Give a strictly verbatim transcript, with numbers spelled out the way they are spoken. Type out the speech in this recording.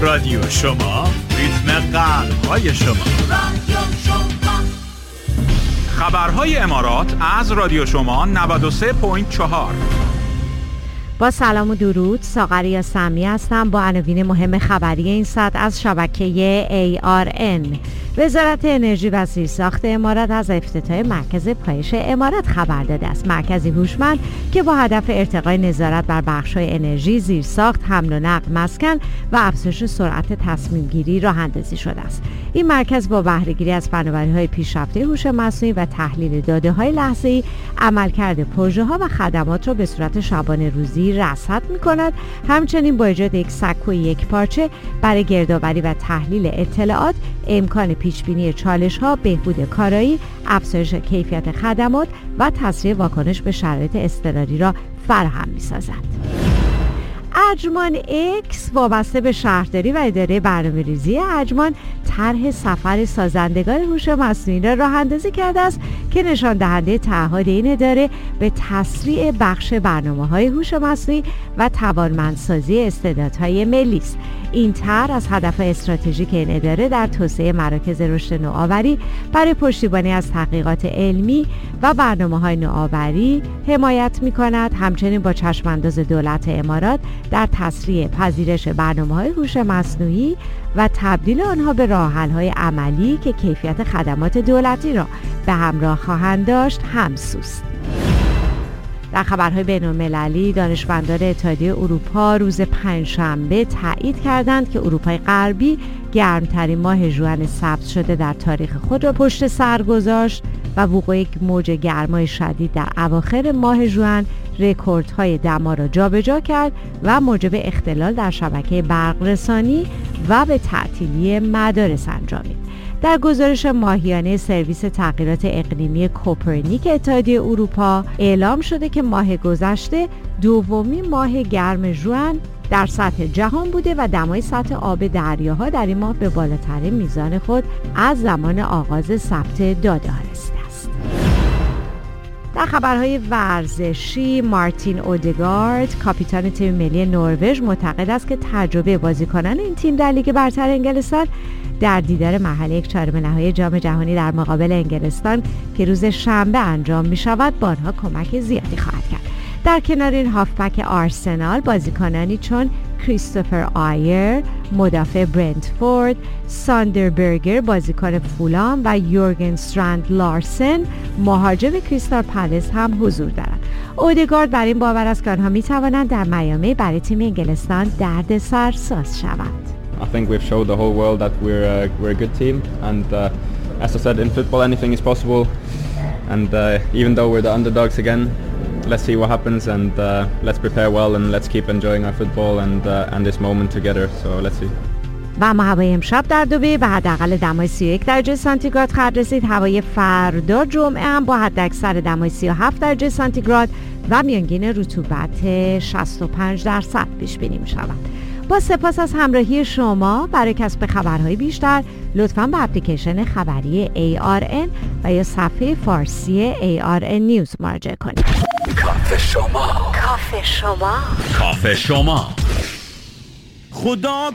رادیو شما، ریتم قلب‌های شما. رادیو شما. خبرهای امارات از رادیو شما نود و سه ممیز چهار. با سلام و درود، ساغریه سمی هستم با عناوین مهم خبری این ساعت از شبکه ای آر ان. وزارت انرژی و زیرساخت امارات از افتتاح مرکز پایش امارات خبر داده است. مرکزی هوشمند که با هدف ارتقای نظارت بر بخش‌های انرژی، زیرساخت، حمل و نقل، مسکن و افزایش سرعت تصمیم گیری راه اندازی شده است. این مرکز با بهره‌گیری از فناوری‌های پیشرفته هوش مصنوعی و تحلیل داده‌های لحظه‌ای، عملکرد پروژه‌ها و خدمات را به صورت شبانه روزی رصد می‌کند. همچنین با ایجاد یک سکوی یک پارچه برای گردآوری و تحلیل اطلاعات، امکان پیشبینی چالش‌ها، بهبود کارایی، افزایش کیفیت خدمات و تسریع واکنش به شرایط اضطراری را فراهم می‌سازد. ارجمان اکس وابسته به شهرداری و اداره برنامه‌ریزی ارجمان طرح سفر سازندگان هوش مصنوعی را راه اندازی کرده است که نشان دهنده تعهد این اداره به تسریع بخش برنامه‌های هوش مصنوعی و توانمندسازی استعدادهای ملی است. این طرح از هدف استراتژیک این اداره در توسعه مراکز رشد نوآوری برای پشتیبانی از تحقیقات علمی و برنامه‌های نوآوری حمایت می‌کند. همچنین با چشم‌انداز دولت امارات در تسریع پذیرش برنامه‌های هوش مصنوعی و تبدیل آنها به راه‌حل‌های عملی که کیفیت خدمات دولتی را به همراه خواهند داشت همسوست. در خبرهای بین‌المللی، دانشمندان اتحادیه اروپا روز پنجشنبه تایید کردند که اروپای غربی گرمترین ماه ژوئن ثبت شده در تاریخ خود را پشت سر گذاشت و وقوع یک موج گرمای شدید در اواخر ماه ژوئن رکوردهای دما را جابجا کرد و موجب اختلال در شبکه برق‌رسانی و به تعطیلی مدارس انجامید. در گزارش ماهیانه سرویس تغییرات اقلیمی کوپرنیک اتحادیه اروپا اعلام شده که ماه گذشته دومین ماه گرم ژوئن در سطح جهان بوده و دمای سطح آب دریاها در این ماه به بالاترین میزان خود از زمان آغاز ثبت داده‌ها رسیده است. در خبرهای ورزشی، مارتین اودگارد کاپیتان تیم ملی نروژ معتقد است که تجربه بازیکنان این تیم در لیگ برتر انگلستان در دیدار مرحله یک چهارم نهایی جام جهانی در مقابل انگلستان که روز شنبه انجام می شود با آنها کمک زیادی خواهد کرد. در کنار این هافبک آرسنال بازیکنانی چون کریستوفر آیر مدافع برنتفورد، ساندر برگر بازیکن فولام و یورگن استراند لارسن مهاجم کریستال پالاس هم حضور دارند. اودگارد بر این باور است که آنها می توانند در میامی برای تیم انگلستان دردسر ساز شوند. I think we've showed the whole world that we're a, we're a good team, and uh, as I said, in football anything is possible, and uh, even though we're the underdogs again, let's see what happens, and uh, let's prepare well, and let's keep enjoying our football and uh, and this moment together. So let's see. و اما هوای امشب در دبی به حداقل دمای سی و یک درجه سانتیگراد خواهد رسید. هوای فردا جمعه هم با حداکثر دمای سی و هفت درجه سانتیگراد و میانگین رطوبت شصت و پنج درصد پیش بینی می شود. با سپاس از همراهی شما. برای کسب خبرهای بیشتر لطفاً به اپلیکیشن خبری ای آر ان و یا صفحه فارسی ای آر ان نیوز مراجعه کنید. کافه شما. کافه شما. کافه شما. خدا